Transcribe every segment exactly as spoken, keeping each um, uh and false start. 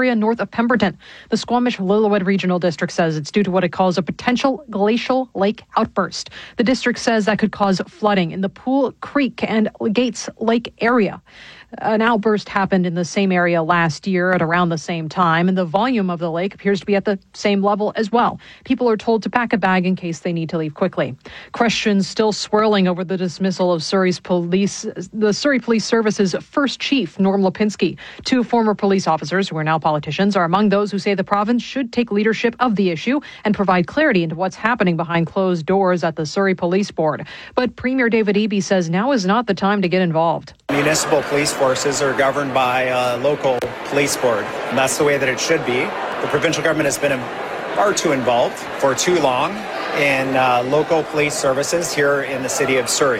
area north of Pemberton. The Squamish-Lillooet Regional District says it's due to what it calls a potential glacial lake outburst. The district says that could cause flooding in the Pool Creek and Gates Lake area. An outburst happened in the same area last year at around the same time, and the volume of the lake appears to be at the same level as well. People are told to pack a bag in case they need to leave quickly. Questions still swirling over the dismissal of Surrey's police, the Surrey Police Service's first chief, Norm Lipinski. Two former police officers, who are now politicians, are among those who say the province should take leadership of the issue and provide clarity into what's happening behind closed doors at the Surrey Police Board. But Premier David Eby says now is not the time to get involved. Municipal police forces are governed by a local police board, and that's the way that it should be. The provincial government has been far too involved for too long in uh, local police services here in the city of Surrey.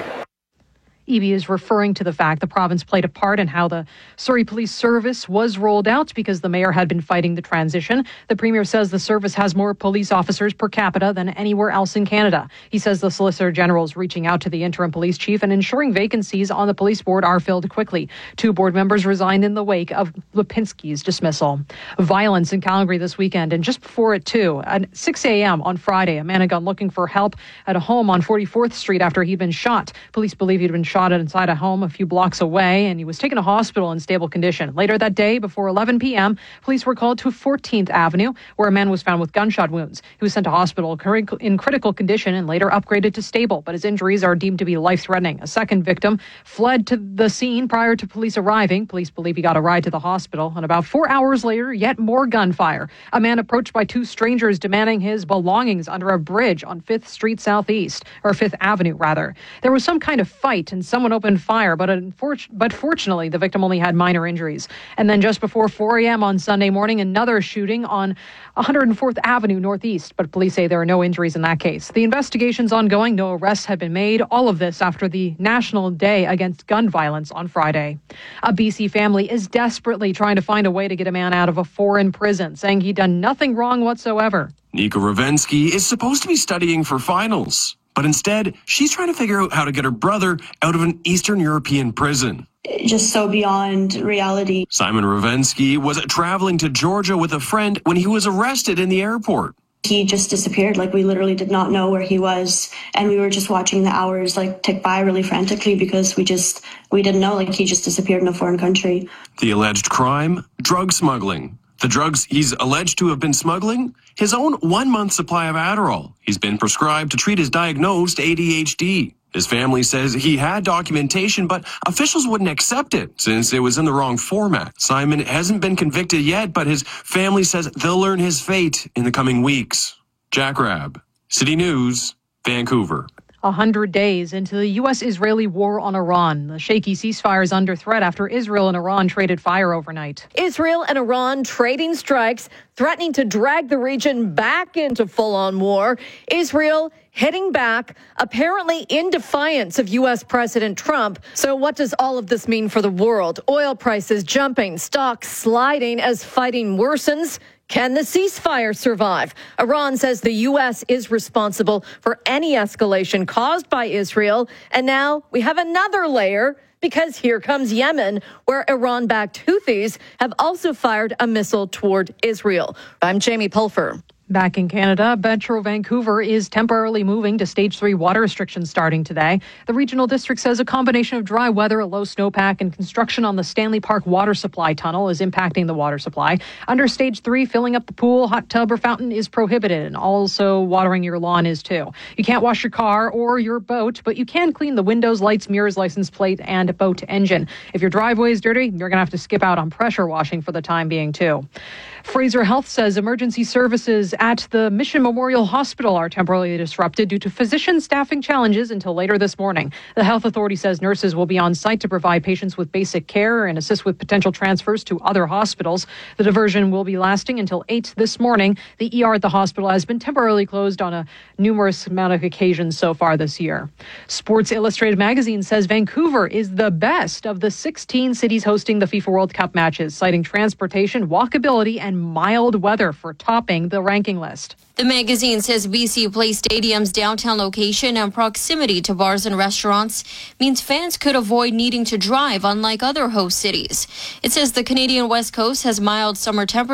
Eby is referring to the fact the province played a part in how the Surrey Police Service was rolled out because the mayor had been fighting the transition. The premier says the service has more police officers per capita than anywhere else in Canada. He says the Solicitor General is reaching out to the interim police chief and ensuring vacancies on the police board are filled quickly. Two board members resigned in the wake of Lipinski's dismissal. Violence in Calgary this weekend, and just before it too, at six a.m. on Friday, a man had gone looking for help at a home on forty-fourth Street after he'd been shot. Police believe he'd been shot shot inside a home a few blocks away, and he was taken to hospital in stable condition. Later that day, before eleven p.m., police were called to fourteenth Avenue, where a man was found with gunshot wounds. He was sent to hospital in critical condition and later upgraded to stable, but his injuries are deemed to be life-threatening. A second victim fled to the scene prior to police arriving. Police believe he got a ride to the hospital, and about four hours later, yet more gunfire. A man approached by two strangers demanding his belongings under a bridge on fifth Street Southeast, or fifth Avenue, rather. There was some kind of fight, and someone opened fire, but, unfor- but fortunately, the victim only had minor injuries. And then just before four a.m. on Sunday morning, another shooting on one hundred fourth Avenue Northeast, but police say there are no injuries in that case. The investigation's ongoing. No arrests have been made. All of this after the National Day Against Gun Violence on Friday. A B C family is desperately trying to find a way to get a man out of a foreign prison, saying he'd done nothing wrong whatsoever. Nika Ravensky is supposed to be studying for finals, but instead, she's trying to figure out how to get her brother out of an Eastern European prison. Just so beyond reality. Simon Ravensky was traveling to Georgia with a friend when he was arrested in the airport. He just disappeared. Like, we literally did not know where he was. And we were just watching the hours like tick by really frantically because we just, we didn't know. Like, he just disappeared in a foreign country. The alleged crime, drug smuggling. The drugs he's alleged to have been smuggling? His own one-month supply of Adderall. He's been prescribed to treat his diagnosed A D H D. His family says he had documentation, but officials wouldn't accept it since it was in the wrong format. Simon hasn't been convicted yet, but his family says they'll learn his fate in the coming weeks. Jack Rabb, City News, Vancouver. A hundred days into the U S-Israeli war on Iran. The shaky ceasefire is under threat after Israel and Iran traded fire overnight. Israel and Iran trading strikes, threatening to drag the region back into full-on war. Israel hitting back, apparently in defiance of U S President Trump. So what does all of this mean for the world? Oil prices jumping, stocks sliding as fighting worsens. Can the ceasefire survive? Iran says the U S is responsible for any escalation caused by Israel. And now we have another layer because here comes Yemen, where Iran-backed Houthis have also fired a missile toward Israel. I'm Jamie Pulfer. Back in Canada, Metro Vancouver is temporarily moving to stage three water restrictions starting today. The regional district says a combination of dry weather, a low snowpack, and construction on the Stanley Park water supply tunnel is impacting the water supply. Under stage three, filling up the pool, hot tub, or fountain is prohibited, and also watering your lawn is too. You can't wash your car or your boat, but you can clean the windows, lights, mirrors, license plate, and boat engine. If your driveway is dirty, you're going to have to skip out on pressure washing for the time being too. Fraser Health says emergency services at the Mission Memorial Hospital are temporarily disrupted due to physician staffing challenges until later this morning. The health authority says nurses will be on site to provide patients with basic care and assist with potential transfers to other hospitals. The diversion will be lasting until eight this morning. The E R at the hospital has been temporarily closed on a numerous amount of occasions so far this year. Sports Illustrated magazine says Vancouver is the best of the sixteen cities hosting the FIFA World Cup matches, citing transportation, walkability, and mild weather for topping the ranking list. The magazine says B C Place Stadium's downtown location and proximity to bars and restaurants means fans could avoid needing to drive, unlike other host cities. It says the Canadian West Coast has mild summer temperatures.